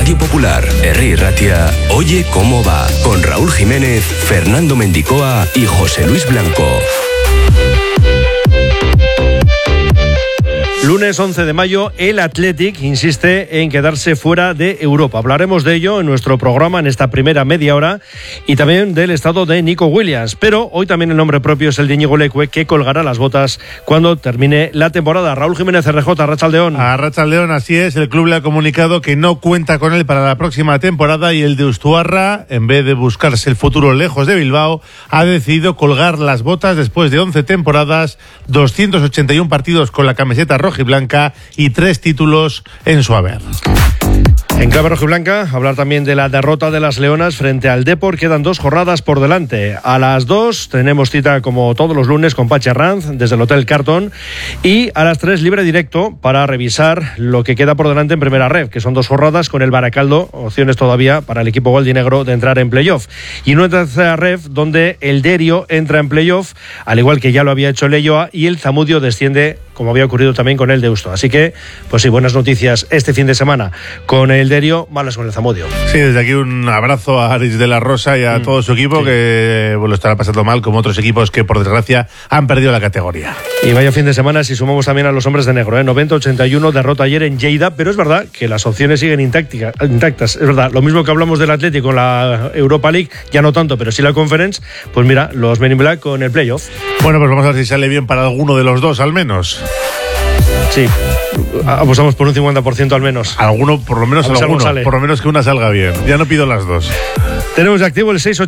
Radio Popular, Herri Ratia, Oye cómo va, con Raúl Jiménez, Fernando Mendicoa y José Luis Blanco. Lunes 11 de mayo, el Athletic insiste en quedarse fuera de Europa. Hablaremos de ello en nuestro programa en esta primera media hora y también del estado de Nico Williams. Pero hoy también el nombre propio es el de Íñigo Leque, que colgará las botas cuando termine la temporada. Raúl Jiménez, RJ, Arratsaldeón. Arratsaldeón, así es. El club le ha comunicado que no cuenta con él para la próxima temporada y el de Ustuarra, en vez de buscarse el futuro lejos de Bilbao, ha decidido colgar las botas después de 11 temporadas, 281 partidos con la camiseta roja y blanca y 3 títulos en su haber. En clave rojiblanca, hablar también de la derrota de las Leonas frente al Depor. Quedan 2 jornadas por delante. A las 2 tenemos cita, como todos los lunes, con Pachi Arranz desde el Hotel Carton, y a las 3 libre directo para revisar lo que queda por delante en primera red, que son 2 jornadas con el Baracaldo, opciones todavía para el equipo goldinegro de entrar en playoff, y una tercera red donde el Derio entra en playoff, al igual que ya lo había hecho el Leioa, y el Zamudio desciende, como había ocurrido también con el Deusto. Así que, pues sí, buenas noticias este fin de semana con el Derio, malas con el Zamudio. Sí, desde aquí un abrazo a Aris de la Rosa y a todo su equipo, que lo estará pasando mal, como otros equipos que por desgracia han perdido la categoría. Y vaya fin de semana si sumamos también a los hombres de negro, 90-81, derrota ayer en Lleida, pero es verdad que las opciones siguen intactas. Es verdad, lo mismo que hablamos del Atlético con la Europa League, ya no tanto, pero sí la Conference. Pues mira, los Men in Black con el playoff. Bueno, pues vamos a ver si sale bien para alguno de los dos, al menos. Sí, apostamos por un 50% al menos. Alguno, por lo menos alguno, por lo menos que una salga bien. Ya no pido las dos. Tenemos de activo el 6